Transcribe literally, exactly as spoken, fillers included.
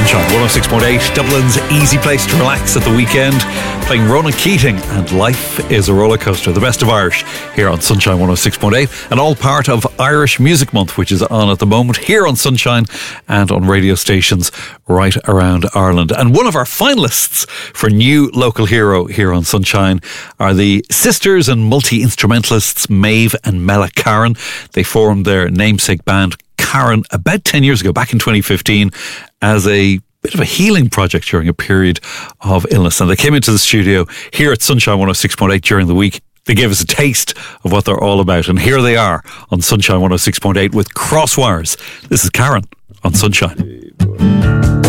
Sunshine one oh six point eight, Dublin's easy place to relax at the weekend, playing Ronan Keating and Life is a Roller Coaster, the best of Irish here on Sunshine one oh six point eight, and all part of Irish Music Month, which is on at the moment here on Sunshine and on radio stations right around Ireland. And one of our finalists for New Local Hero here on Sunshine are the sisters and multi-instrumentalists Maeve and Mela Karen. They formed their namesake band Karen about ten years ago, back in twenty fifteen, as a bit of a healing project during a period of illness. And they came into the studio here at Sunshine one oh six point eight during the week. They gave us a taste of what they're all about. And here they are on Sunshine one oh six point eight with Crosswires. This is Karen on Sunshine.